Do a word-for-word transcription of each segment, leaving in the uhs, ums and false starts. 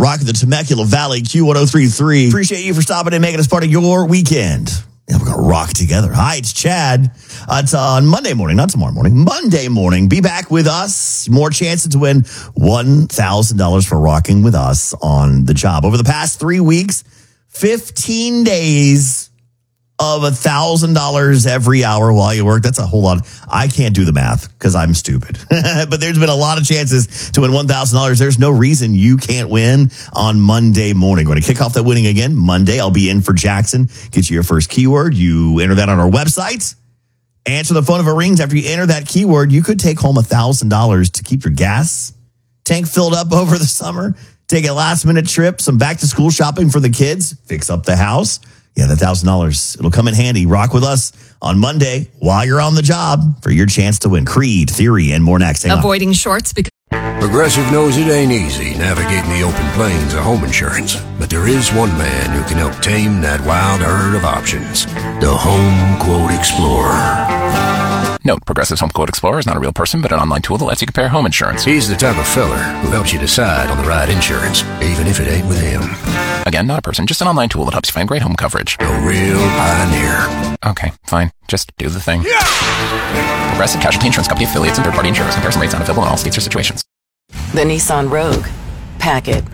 rocking the Temecula Valley, Q one oh three point three. Appreciate you for stopping and making us part of your weekend. Yeah, we're going to rock together. Hi, it's Chad. Uh, it's on Monday morning, not tomorrow morning, Monday morning. Be back with us. More chances to win one thousand dollars for rocking with us on the job. Over the past three weeks, fifteen days of one thousand dollars every hour while you work. That's a whole lot. I can't do the math because I'm stupid. But there's been a lot of chances to win one thousand dollars. There's no reason you can't win on Monday morning. We're going to kick off that winning again. Monday, I'll be in for Jackson. Get you your first keyword. You enter that on our website. Answer the phone if it rings. After you enter that keyword, you could take home one thousand dollars to keep your gas tank filled up over the summer. Take a last-minute trip, some back-to-school shopping for the kids, fix up the house. Yeah, the one thousand dollars. It'll come in handy. Rock with us on Monday while you're on the job for your chance to win. Creed, Theory, and more next. Hang Avoiding on. shorts because... Progressive knows it ain't easy navigating the open plains of home insurance, but there is one man who can help tame that wild herd of options. The Home Quote Explorer. Note, Progressive's Home Quote Explorer is not a real person, but an online tool that lets you compare home insurance. He's the type of feller who helps you decide on the right insurance, even if it ain't with him. Again, not a person, just an online tool that helps you find great home coverage. A real pioneer. Okay, fine. Just do the thing. Yeah! Progressive Casualty Insurance Company affiliates and third-party insurers. Comparison rates not available in all states or situations. The Nissan Rogue. Pack it.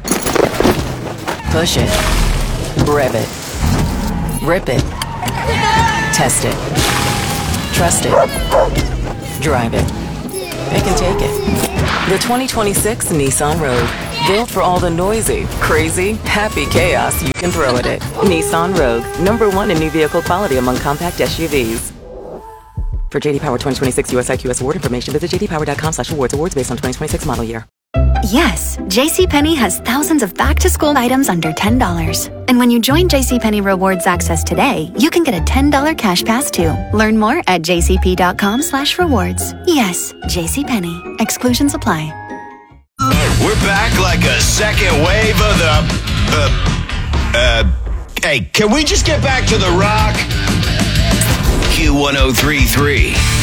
Push it. Rev it. Rip it. Test it. Trust it. Drive it. It can take it. The twenty twenty-six Nissan Rogue. Built for all the noisy, crazy, happy chaos you can throw at it. Nissan Rogue. Number one in new vehicle quality among compact S U Vs. For J D Power twenty twenty-six U S I Q S award information, visit jdpower.com slash awards. Awards based on twenty twenty-six model year. Yes, JCPenney has thousands of back-to-school items under ten dollars. And when you join JCPenney Rewards Access today, you can get a ten dollars cash pass too. Learn more at jcp.com slash rewards. Yes, JCPenney. Exclusions apply. We're back like a second wave of the... Uh, uh, hey, can we just get back to the rock? Q one oh three point three.